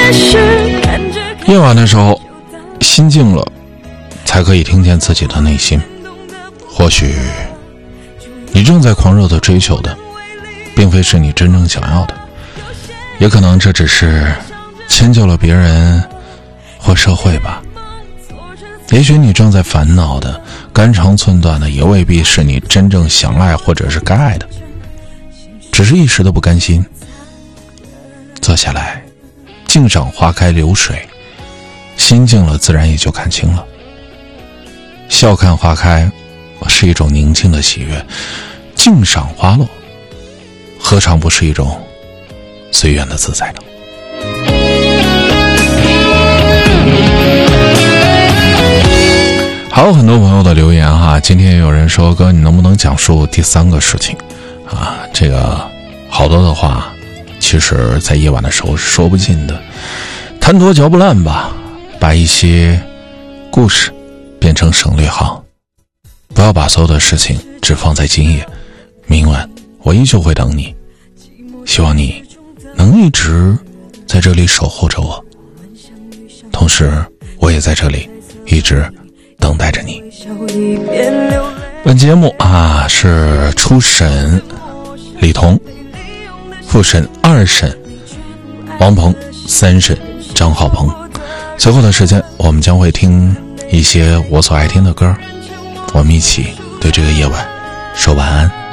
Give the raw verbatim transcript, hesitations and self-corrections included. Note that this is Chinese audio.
夜晚的时候，心静了，才可以听见自己的内心。或许你正在狂热地追求的，并非是你真正想要的，也可能这只是迁就了别人或社会吧。也许你正在烦恼的、肝肠寸断的，也未必是你真正想爱或者是该爱的，只是一时的不甘心。坐下来，静赏花开流水，心静了，自然也就看清了。笑看花开是一种宁静的喜悦，静赏花落何尝不是一种随缘的自在呢？还有很多朋友的留言哈，今天也有人说，哥你能不能讲述第三个事情啊？这个好多的话其实在夜晚的时候是说不尽的，贪多嚼不烂吧，把一些故事变成省略号，不要把所有的事情只放在今夜，明晚我依旧会等你，希望你能一直在这里守候着我，同时我也在这里一直等待着你。本节目啊是初审李彤，复审二审王鹏，三审张浩鹏。随后的时间我们将会听一些我所爱听的歌，我们一起对这个夜晚说晚安。